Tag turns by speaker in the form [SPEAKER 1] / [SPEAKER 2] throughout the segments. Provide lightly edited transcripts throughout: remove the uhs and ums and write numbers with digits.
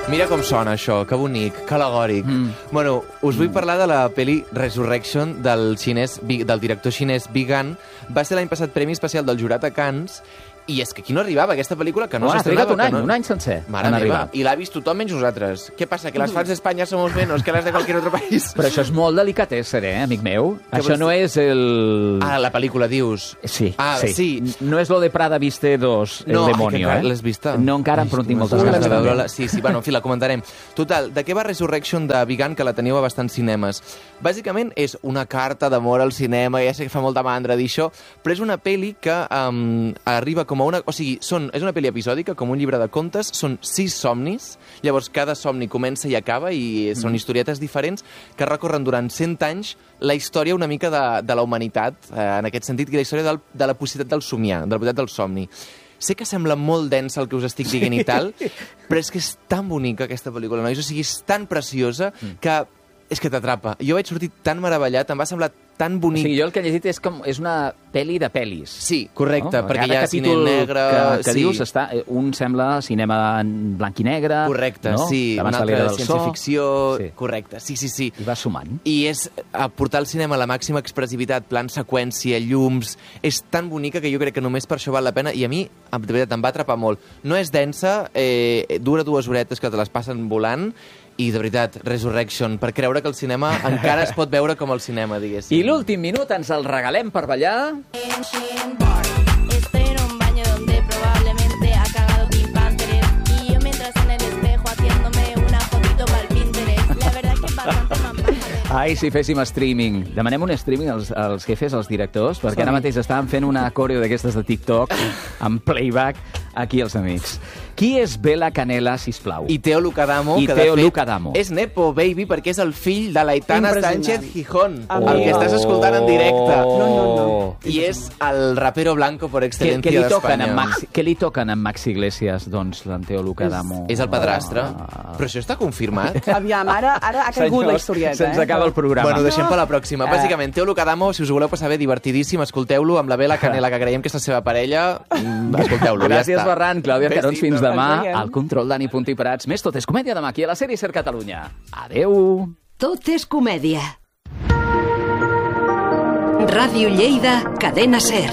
[SPEAKER 1] Mira com sona això, que bonic, que alegòric. Bueno, us vull parlar de la pel·li Resurrection del director xinès Bi Gan. Va ser l'any passat Premi Especial del Jurat a Cannes. I és que aquí no arribava, aquesta pel·lícula, que no s'estrenava...
[SPEAKER 2] un any sencer.
[SPEAKER 1] Mare meva, i l'ha vist tothom menys nosaltres. Què passa, que les fans d'Espanya somos menos que les de cualquier otro país?
[SPEAKER 2] Però això és molt delicatessen, amic meu? Això no és el...
[SPEAKER 1] Ah, la pel·lícula, dius?
[SPEAKER 2] Sí,
[SPEAKER 1] sí.
[SPEAKER 2] No és lo de Prada Viste 2, el demonio,
[SPEAKER 1] No, l'has vista?
[SPEAKER 2] No, encara em tinc moltes ganes de veure-la.
[SPEAKER 1] Sí, bueno, en fi, la comentarem. Total, de què va Resurrection de Bi Gan, que la teniu a bastants cinemes? Bàsicament és una carta d'amor al cinema, ja sé que fa molta mandra dir això, però és una pel·li que arriba com a una... O sigui, és una pel·li episòdica, com un llibre de contes, són 6 somnis, llavors cada somni comença i acaba, i són historietes diferents que recorren durant 100 anys la història una mica de la humanitat, en aquest sentit, i la història de la possibilitat del somiar, de la possibilitat del somni. Sé que sembla molt densa el que us estic dient i tal, però és que és tan bonica aquesta pel·lícula, nois, o sigui, és tan preciosa que és que t'atrapa. Jo vaig sortir tan meravellat, em va semblar tan bonic.
[SPEAKER 2] O sigui, jo el que he llegit és una pel·li de pel·lis.
[SPEAKER 1] Sí, correcte, perquè hi ha cine
[SPEAKER 2] capítol
[SPEAKER 1] negre...
[SPEAKER 2] que dius, un sembla cinema en blanc i negre...
[SPEAKER 1] Correcte,
[SPEAKER 2] no?
[SPEAKER 1] sí, un altre de ciència-ficció...
[SPEAKER 2] Sí.
[SPEAKER 1] Correcte, sí.
[SPEAKER 2] I va sumant.
[SPEAKER 1] I és portar al cinema la màxima expressivitat, plan seqüència, llums... És tan bonica que jo crec que només per això val la pena, i a mi, de veritat, em va atrapar molt. No és densa, dura 2 horetes que te les passen volant, i, de veritat, Resurrection, per creure que el cinema encara es pot veure com el cinema, diguéssim.
[SPEAKER 2] I l'últim minut ens el regalem per ballar...
[SPEAKER 3] Estoy en un baño donde probablemente ha cagado Tim Pinterest y yo mientras en el espejo haciéndome una fotito para el Pinterest. La verdad es que bastante mampaja.
[SPEAKER 2] Ai, si féssim streaming. Demanem un streaming als jefes, als directors, perquè ara mateix estàvem fent una coreo d'aquestes de TikTok amb playback aquí els amics. Qui és Bela Canela, sisplau?
[SPEAKER 1] I Teo Lucadamo, que de fet és Nepo Baby, perquè és el fill de l'Aitana Sánchez Gijón, el que estàs escoltant en directe.
[SPEAKER 4] No.
[SPEAKER 1] I és el rapero blanco por excelencia d'Espanya.
[SPEAKER 2] Què li toquen amb Max Iglesias, doncs, l'en Teo Lucadamo?
[SPEAKER 1] És el padrastre. Però això està confirmat?
[SPEAKER 4] Aviam, ara ha caigut la historieta.
[SPEAKER 2] Se'ns acaba el programa.
[SPEAKER 1] Bueno, deixem per la pròxima. Bàsicament, Teo Lucadamo, si us ho voleu passar bé, divertidíssim, escolteu-lo amb la Bela Canela, que creiem que és la seva parella. Escolteu-lo, ja està.
[SPEAKER 2] Gràcies, Ferran. Clàudia Carons, fins demà. Al control, Dani Puntí Prats. Més Tot és Comèdia demà aquí a la sèrie Ser Catalunya. Adeu.
[SPEAKER 5] Tot és comèdia. Ràdio Lleida, Cadena Ser.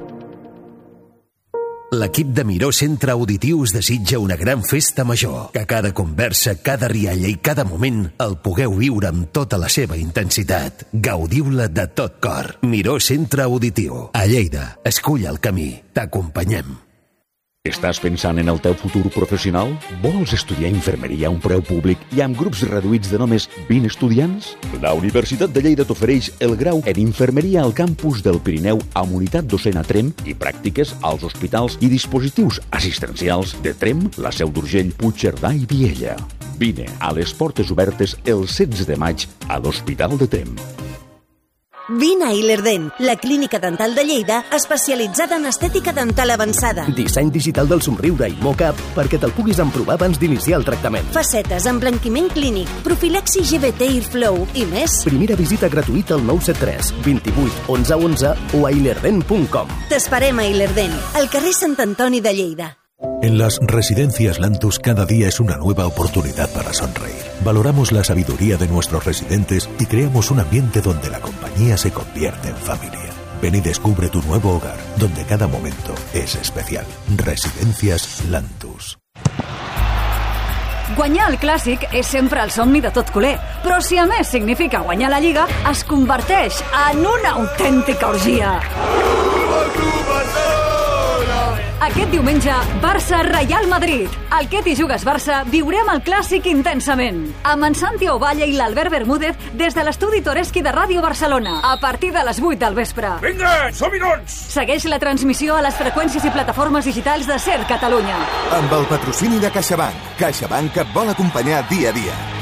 [SPEAKER 6] L'equip de Miró Centre Auditiu us desitja una gran festa major. Que cada conversa, cada rialla i cada moment el pugueu viure amb tota la seva intensitat. Gaudiu-la de tot cor. Miró Centre Auditiu. A Lleida, escull el camí. T'acompanyem.
[SPEAKER 7] Estàs pensant en el teu futur professional? Vols estudiar infermeria a un preu públic i amb grups reduïts de només 20 estudiants? La Universitat de Lleida t'ofereix el grau en infermeria al campus del Pirineu amb unitat docent a Tremp i pràctiques als hospitals i dispositius assistencials de Tremp, la Seu d'Urgell, Puigcerdà i Viella. Vine a les portes obertes el 16 de maig a l'Hospital de Tremp.
[SPEAKER 8] Vine a Ilerden, la clínica dental de Lleida especialitzada en estètica dental avançada.
[SPEAKER 9] Disseny digital del somriure i mock-up perquè te'l puguis emprovar abans d'iniciar el tractament.
[SPEAKER 8] Facetes, emblanquiment clínic, profilaxi GBT Airflow i més.
[SPEAKER 9] Primera visita gratuïta al 973 28 11 11 o a ilerden.com.
[SPEAKER 8] T'esperem a Ilerden, al carrer Sant Antoni de Lleida.
[SPEAKER 10] En las residencias Lantus cada día es una nueva oportunidad para sonreír. Valoramos la sabiduría de nuestros residentes y creamos un ambiente donde la compañía se convierte en familia. Ven y descubre tu nuevo hogar, donde cada momento es especial. Residencias Lantus.
[SPEAKER 11] Guanyar el Clàssic és sempre el somni de tot culer, però si a més significa guanyar la Lliga, es converteix en una autèntica orgia. Aquest diumenge, Barça-Real Madrid. Al Que t'hi jugues Barça viurem el Clàssic intensament. Amb en Santi Ovalle i l'Albert Bermúdez des de l'estudi Toreski de Ràdio Barcelona. A partir de les 8 del vespre.
[SPEAKER 12] Vinga, som-hi doncs!
[SPEAKER 11] Segueix la transmissió a les freqüències i plataformes digitals de Ser Catalunya.
[SPEAKER 13] Amb el patrocini de CaixaBank. CaixaBank et vol acompanyar dia a dia.